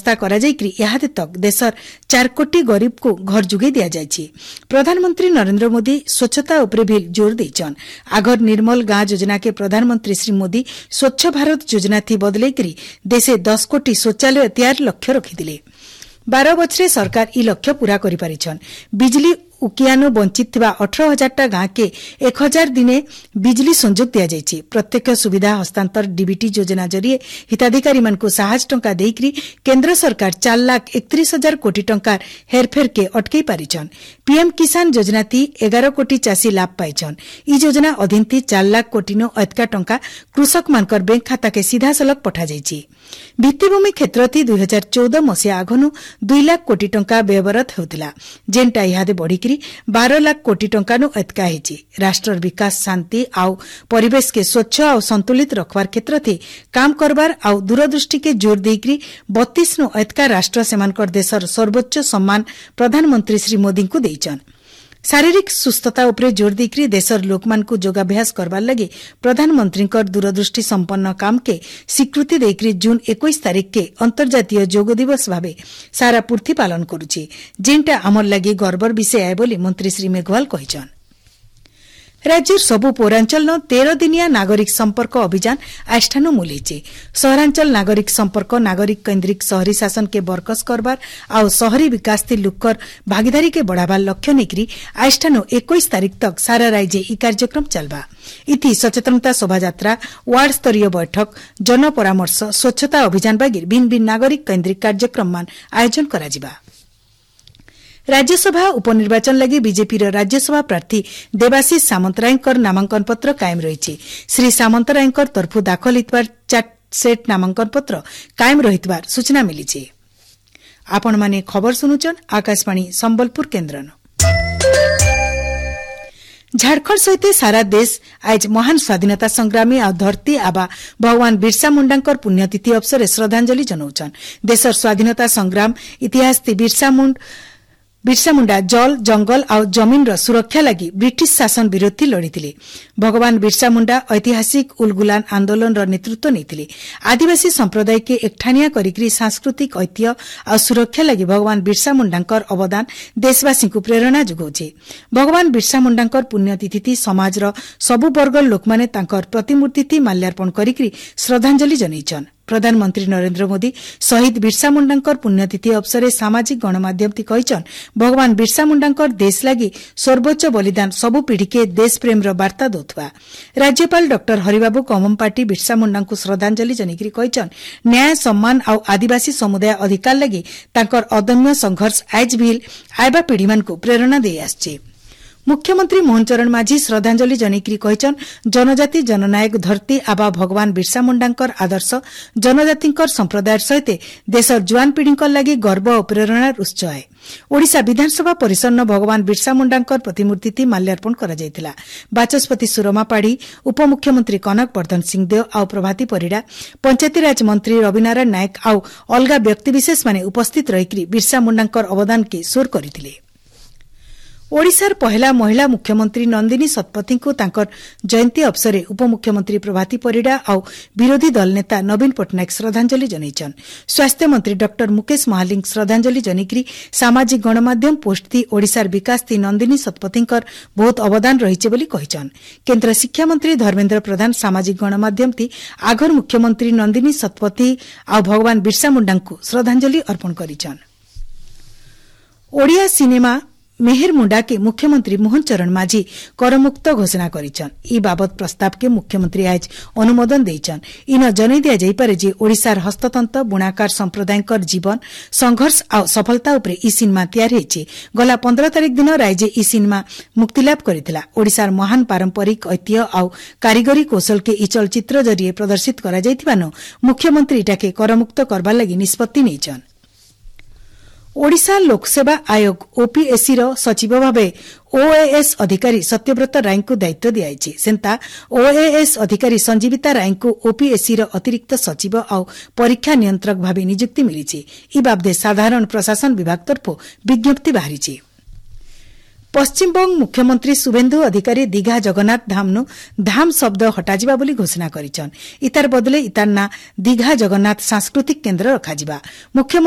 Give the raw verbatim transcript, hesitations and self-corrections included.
व्यवस्था करा जायकरी एहादे तक देशर चार कोटी गरीब को घर जुगे दिया जायछि। प्रधानमंत्री नरेंद्र मोदी स्वच्छता उपरे भी जोर देछन। आगर निर्मल गाँ योजना के प्रधानमंत्री श्री मोदी स्वच्छ भारत योजना थी बदलैकरी देशे दस कोटी शौचालय तैयार लक्ष्य रखिथिले। बारह वर्ष सरकार ई लक्ष्य पूरा करि पारिछन। बिजली उकियानो वंचित थिबा अठारह हजार टा गाँ के एक हजार दिने बिजली संजोग दिया जायछि। प्रत्यक्ष सुविधा हस्तांतर डीबीटी योजना जरिए हिताधिकारी मानकु साहज टंका देइकरी केंद्र सरकार चार लाख एकत्रीस हजार कोटी टंका हेरफेर के अटकई पारिछन। पीएम किसान योजना थी एगार कोटी चाषी लाभ पाइछन। ई योजना अधीन थी चार लाख कोटी नो अधिका टंका कृषक मानकर बैंक खाता के सीधा सलग पठा जायछि। भित्तिभूमि क्षेत्र थी दुई हजार चौदह मसीहा आघनु दुई लाख कोटी टंका व्यवहारत होतिला जेनटा इहादे बढ़ी बारह लाख कोटी टंका नु अटका हेछि। राष्ट्र विकास शांति आउ परिवेश के स्वच्छ आउ संतुलित रखवार क्षेत्र थी काम करबार आउ दूरदृष्टि के जोर देकरी बत्तीस नु अटका राष्ट्र सेमानकर देशर सर्वोच्च सम्मान प्रधानमंत्री श्री मोदी को देइछन। शारीरिक सुस्थता उपरे जोर देकरी देशर लोकमान को योगाभ्यास करबार लगी प्रधानमंत्री दूरदृष्टि संपन्न काम के स्वीकृति देकरी जून इक्कीस तारीख के अंतर्जातीय योग दिवस भावे सारा पृथ्वी पालन करुछि जेनटा आमर लगी गर्वर विषय है बोली मंत्री श्री मेघवाल कहिछन। राज्य सबु पौरांचल न तेरह दिनिया नागरिक संपर्क अभियान आष्ठानु मूलेছে। सहरांचल नागरिक संपर्क नागरिक केन्द्रिक शहरी शासन के बरकस करबार आउ शहरी विकास थी लुकर भागीदारी के बढ़ावार लक्ष्य नेकरी आष्ठानु इक्कीस तारीख तक सारा राज्य ई कार्यक्रम चलबा। इति सचेतनता शोभायात्रा वार्ड स्तरीय बैठक जन परामर्श स्वच्छता अभियान बागिर भिन्न भिन्न नागरिक केन्द्रिक कार्यक्रम मान आयोजन कराजिबा। राज्यसभा उपनिर्वाचन लगी बीजेपी राज्यसभा प्रार्थी देवाशीष सामंतरायकर नामांकन पत्र कायम रही। श्री सामंतरायकर तरफु दाखल होइतबार चार सेट नामांकन पत्र कायम रहितबार सूचना मिली। आपण माने खबर सुनुचन आकाशवाणी संबलपुर केन्द्र। झारखंड सहित सारा देश आज महान स्वाधीनता संग्रामी आ धरती आबा भगवान बिरसा मुंडांकर पुण्यतिथि अवसर श्रद्धांजलि जनाउछन। देशर स्वाधीनता संग्राम इतिहास ती बिरसा मुंड बिरसा मुंडा जल जंगल आ जमीन रो सुरक्षा लगी ब्रिटिश शासन विरोधी लड़ीथिले। भगवान बिरसा मुंडा ऐतिहासिक उलगुलान आंदोलन रो नेतृत्व नेथिले। आदिवासी संप्रदाय के एकठानिया करिकरी सांस्कृतिक ऐतिह्य आ सुरक्षा लगी भगवान बिरसा मुंडांकर अवदान देशवासी को प्रेरणा जुगौछे। भगवान बिरसा मुंडांकर पुण्यतिथि समाज रो सबु वर्गर लोक माने तांकर प्रतिमूर्ति थी माल्यार्पण करिकरी श्रद्धांजलि जनाइछन। प्रधानमंत्री नरेंद्र मोदी शहीद बिरसा मुंडांकर पुण्यतिथि अवसर सामाजिक गणमाध्यम थी कहिछन भगवान बिरसा मुंडांकर देश लगी सर्वोच्च बलिदान सबु पीढ़ी के देश प्रेम रो वार्ता दोथवा। राज्यपाल डॉक्टर हरिबाबू कममपाटी बिरसा मुंडा को श्रद्धांजलि जनिकरी कहिछन न्याय सम्मान आउ आदिवासी समुदाय अधिकार लगी तांकर अदम्य संघर्ष आज भी आयबा पीढ़ी मान को प्रेरणा दे आछे। मुख्यमंत्री मोहन चरण माझी श्रद्धांजलि जनिकरी कहिछन जनजाति जननायक धरती आबा भगवान बिरसा मुंडांकर आदर्श जनजातिंकर संप्रदाय सहित देशर जुआन पीढ़ींकर लगी गर्व और प्रेरणार उत्स है। ओडिशा विधानसभा परिसर न भगवान बिरसा मुंडांकर प्रतिमूर्ति थी माल्यार्पण करा जायतिला। बाचस्पति सुरमा पाढ़ी उपमुख्यमंत्री कनक वर्धन सिंहदेव आउ प्रभाती परिड़ा पंचायतीराज मंत्री रविनारायण नायक आउ अलगा व्यक्तिविशेष माने उपस्थित रहिकरी बिरसा मुंडांकर अवदान के स्वर करथिले। ओडिशार पहला महिला मुख्यमंत्री नंदिनी शतपथी को तांकर जयंती अवसर उपमुख्यमंत्री प्रभाती परिड़ा आउ विरोधी दल नेता नवीन पटनायक श्रद्धांजलि जनाइछन। स्वास्थ्य मंत्री डॉक्टर मुकेश महालिंग श्रद्धांजलि जनिकरी सामाजिक गणमाध्यम पोस्ट थी ओडिशार विकास थी नंदिनी शतपथींकर बहुत अवदान रहिছে बोली कहिछन। केन्द्र शिक्षा मंत्री धर्मेन्द्र प्रधान सामाजिक गणमाध्यम थी आगर मुख्यमंत्री नंदिनी शतपथी आउ भगवान बिरसा मुंडा को श्रद्धांजलि अर्पण करिछन। ओडिया सिनेमा मेहर मुंडा के मुख्यमंत्री मोहन चरण माझी करमुक्त घोषणा करिछन। ई बाबत प्रस्ताव के मुख्यमंत्री आज अनुमोदन देइछन। इन जनै दिया जाई पारे जे ओडिशार हस्ततंत्र बुणाकार संप्रदायकर जीवन संघर्ष आ सफलता उपरे ई सिनेमा तैयार हेछि। गला पंद्रह तारीख दिन राज्य ई सिनेमा मुक्तिलाभ करिथिला। ओडिशार महान पारंपरिक ऐतिह्य आ कारीगरी कौशल के ई चलचित्र जरिए प्रदर्शित करा जाइथिबानो मुख्यमंत्री इटाके करमुक्त करबा लागि निष्पत्ति नेइछन। ओडिशा लोकसेवा आयोग ओपीएससी रो सचिव भावे ओएएस अधिकारी सत्यव्रत राय को दायित्व दियाइछि। सेंता ओएएस अधिकारी संजीविता राय को ओपीएससी रो अतिरिक्त सचिव और परीक्षा नियंत्रक भावे नियुक्ति मिली। ई बाबदे साधारण प्रशासन विभाग तरफ विज्ञप्ति बाहरी। पश्चिमबंग मुख्यमंत्री शुभेन्दु अधिकारी दीघा जगन्नाथ धाम नु धाम शब्द हटाजिबा बोली घोषणा करिछन। इतार बदले इतार ना दीघा जगन्नाथ सांस्कृतिक केन्द्र रखाजिबा। मुख्यमंत्री